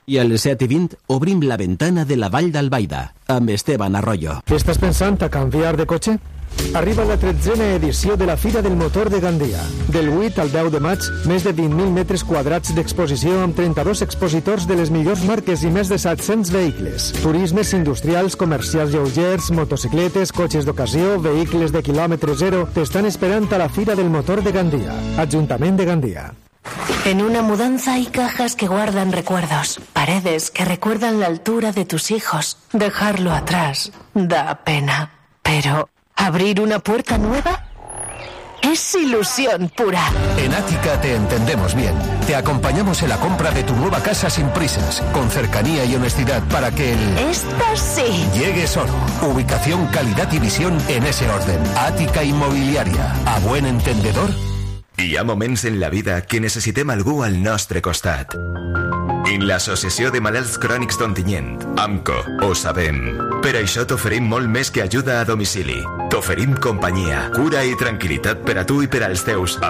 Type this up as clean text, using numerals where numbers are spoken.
I a les 7:20 obrim la ventana de la Vall d'Albaida, amb Esteban Arroyo. Estàs pensant a canviar de cotxe? Arriba la 13a edició de la Fira del Motor de Gandia. Del 8 al 10 de maig, més de 20.000 metres quadrats d'exposició amb 32 expositors de les millors marques i més de 700 vehicles. Turismes industrials, comercials lleugers, motocicletes, cotxes d'ocasió, vehicles de quilòmetre zero t'estan esperant a la Fira del Motor de Gandia. Ajuntament de Gandia. En una mudanza hay cajas que guardan recuerdos, paredes que recuerdan la altura de tus hijos. Dejarlo atrás da pena. Pero, ¿abrir una puerta nueva? Es ilusión pura. En Ática te entendemos bien. Te acompañamos en la compra de tu nueva casa sin prisas, con cercanía y honestidad para que Esta sí. llegue solo. Ubicación, calidad y visión en ese orden. Ática Immobiliària. A buen entendedor. Hi ha moments en la vida que necessitem algú al nostre costat. En l'Associació de Malalts Crònics d'Ontinyent, AMCO, ho sabem. Per això t'oferim molt més que ajuda a domicili. T'oferim companyia, cura i tranquil·litat per a tu i per als teus,